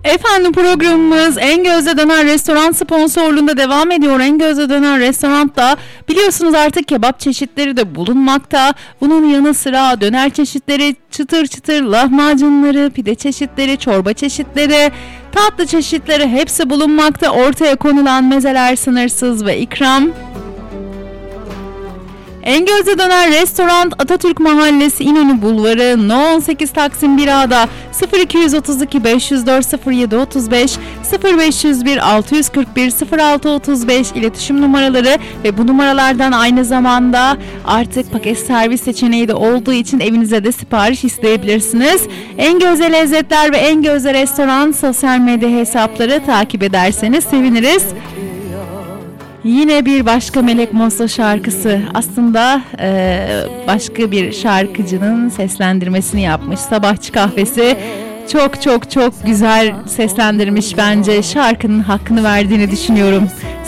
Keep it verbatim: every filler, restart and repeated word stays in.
Efendim programımız En Gözde Döner Restoran sponsorluğunda devam ediyor. En Gözde Döner Restoran'da biliyorsunuz artık kebap çeşitleri de bulunmakta. Bunun yanı sıra döner çeşitleri, çıtır çıtır lahmacunları, pide çeşitleri, çorba çeşitleri, tatlı çeşitleri hepsi bulunmakta. Ortaya konulan mezeler sınırsız ve ikram. En Gözde Döner Restoran Atatürk Mahallesi İnönü Bulvarı No on sekiz Taksim bir A'da sıfır iki otuz iki beş yüz dört sıfır yedi otuz beş sıfır beş yüz bir altı yüz kırk bir sıfır altı otuz beş iletişim numaraları ve bu numaralardan aynı zamanda artık paket servis seçeneği de olduğu için evinize de sipariş isteyebilirsiniz. En Gözde Lezzetler ve En Gözde Restoran sosyal medya hesapları takip ederseniz seviniriz. Yine bir başka Melek Mosso şarkısı. Aslında e, başka bir şarkıcının seslendirmesini yapmış. Sabahçı Kahvesi çok çok çok güzel seslendirmiş bence. Şarkının hakkını verdiğini düşünüyorum.